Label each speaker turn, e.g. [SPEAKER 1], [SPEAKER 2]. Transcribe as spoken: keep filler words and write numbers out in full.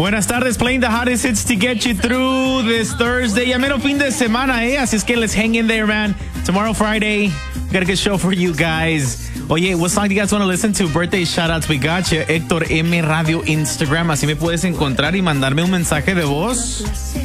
[SPEAKER 1] Buenas tardes, playing the hottest hits to get you through this Thursday. Ya mero fin de semana, eh? Así es que let's hang in there, man. Tomorrow, Friday, we got a good show for you guys. Oye, what song do you guys want to listen to? Birthday shoutouts, we got you. Héctor M Radio Instagram. Así me puedes encontrar y mandarme un mensaje de voz.